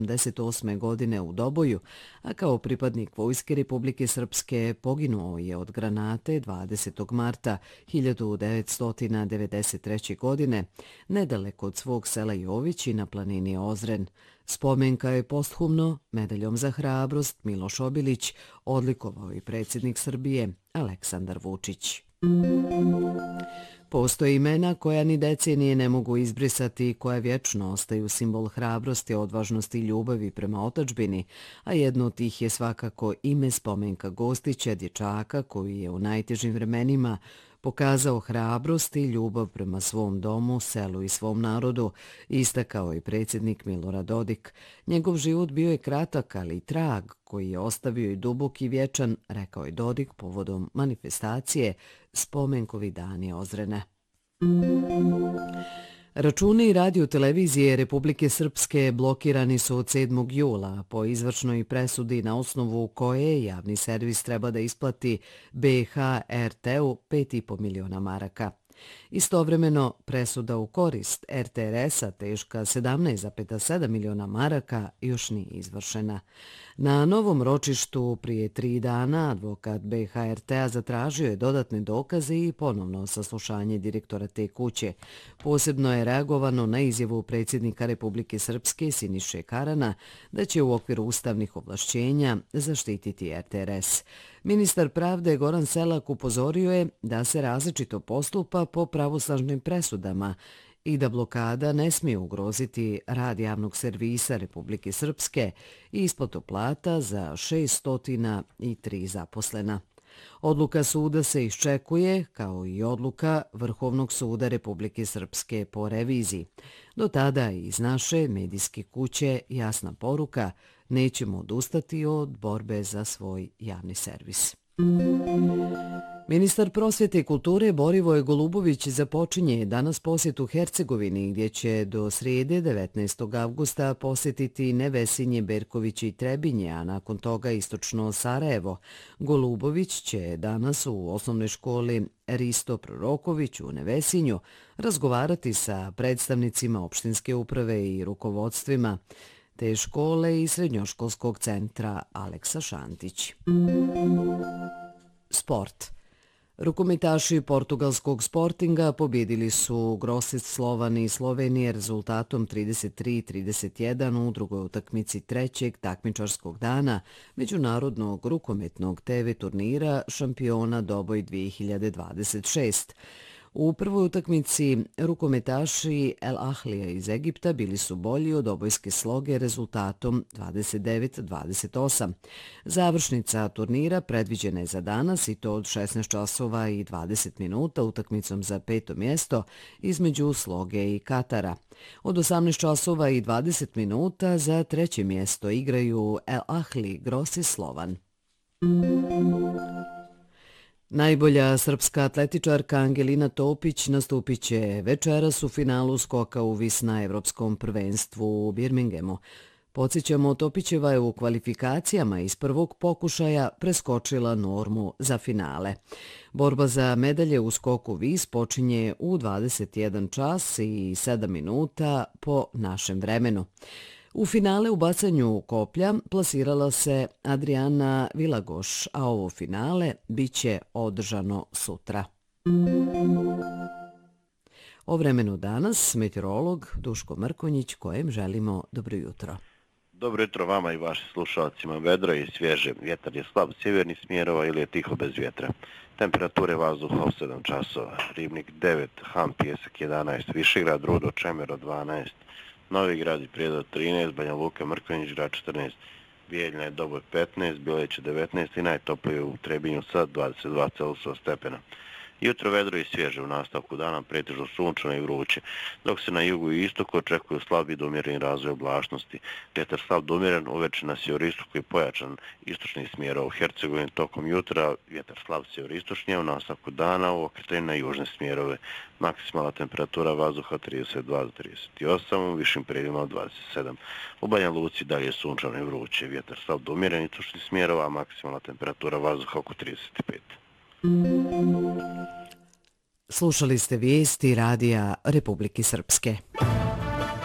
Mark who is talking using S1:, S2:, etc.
S1: 1978. godine u Doboju, a kao pripadnik Vojske Republike Srpske poginuo je od granate 20. marta 1993. godine nedaleko od svog sela Jovići na planini Ozren. Spomenka je posthumno medaljom za hrabrost Miloš Obilić odlikovao i predsjednik Srbije Aleksandar Vučić. Postoje imena koja ni decenije ne mogu izbrisati i koja vječno ostaju simbol hrabrosti, odvažnosti i ljubavi prema otadžbini, a jedno od tih je svakako ime Spomenka Gostića, dječaka koji je u najtežim vremenima pokazao hrabrost i ljubav prema svom domu, selu i svom narodu, istakao i predsjednik Milorad Dodik. Njegov život bio je kratak, ali i trag koji je ostavio i dubok i vječan, rekao je Dodik povodom manifestacije Spomenkovi dani Ozrene. Računi radio-televizije Republike Srpske blokirani su od 7. jula po izvršnoj presudi na osnovu koje javni servis treba da isplati BiH RT-u 5,5 miliona maraka. Istovremeno, presuda u korist RTRS-a teška 17,7 miliona maraka još nije izvršena. Na novom ročištu prije 3 dana advokat BiH RT-a zatražio je dodatne dokaze i ponovno saslušanje direktora te kuće. Posebno je reagovano na izjavu predsjednika Republike Srpske Siniše Karana da će u okviru ustavnih ovlašćenja zaštititi RTRS. Ministar pravde Goran Selak upozorio je da se različito postupa po pravosnažnim presudama i da blokada ne smije ugroziti rad javnog servisa Republike Srpske i isplatu plata za 603 zaposlena. Odluka suda se iščekuje, kao i odluka Vrhovnog suda Republike Srpske po reviziji. Do tada iz naše medijske kuće jasna poruka: nećemo odustati od borbe za svoj javni servis. Ministar prosvjete i kulture Borivoje Golubović započinje danas posjetu Hercegovini, gdje će do srijede 19. avgusta posjetiti Nevesinje, Berković i Trebinje, a nakon toga istočno Sarajevo. Golubović će danas u osnovnoj školi Risto Proroković u Nevesinju razgovarati sa predstavnicima opštinske uprave i rukovodstvima te škole i srednjoškolskog centra Aleksa Šantić. Sport. Rukometaši portugalskog Sportinga pobjedili su Grosist Slovan i Slovenije rezultatom 33-31 u drugoj utakmici trećeg takmičarskog dana Međunarodnog rukometnog TV turnira šampiona Doboj 2026. U prvoj utakmici rukometaši El Ahlija iz Egipta bili su bolji od obojske sloge rezultatom 29-28. Završnica turnira predviđena je za danas i to od 16 časova i 20 minuta utakmicom za 5. mjesto između sloge i Katara. Od 18 časova i 20 minuta za 3. mjesto igraju El Ahli Grosist Slovan. Najbolja srpska atletičarka Angelina Topić nastupit će večeras u finalu skoka u vis na Evropskom prvenstvu u Birminghamu. Podsjećamo, Topićeva je u kvalifikacijama iz prvog pokušaja preskočila normu za finale. Borba za medalje u skoku vis počinje u 21 čas i 7 minuta po našem vremenu. U finale u bacanju koplja plasirala se Adriana Vilagoš, a ovo finale biće održano sutra. O vremenu danas meteorolog Duško Mrkonjić, kojem želimo dobro jutro.
S2: Dobro jutro vama i vašim slušalcima. Vedro je svježe, vjetar je slab sjevernih smjerova ili je tiho bez vjetra. Temperature vazduha u 7 časova. Ribnik 9, Ham Pjesak 11, Višegrad, Rudo, Čemero 12, Novi Grad i Prijedor 13, Banja Luka, Mrkonjić grad 14, Bijeljina je Doboj 15, Bileće 19 i najtoplije u Trebinju sad 22,8 stepena. Jutro vedro i svježe, u nastavku dana pretežno sunčano i vruće, dok se na jugu i istoku očekuju slabi do umjereni razvoj oblačnosti. Vjetar slab do umjeren, uveče na sjeveristoku i pojačan istočni smjera u Hercegovini tokom jutra, vjetar slab sjeveristočnije, u nastavku dana u okretanju na južne smjerove. Maksimalna temperatura vazduha 32 do 38, u višim predjelima 27. U Banja Luci dalje sunčano i vruće, vjetar slab do umjeren istočni smjerova, a maksimalna temperatura vazduha oko 35.
S1: Slušali ste vijesti Radija Republike Srpske.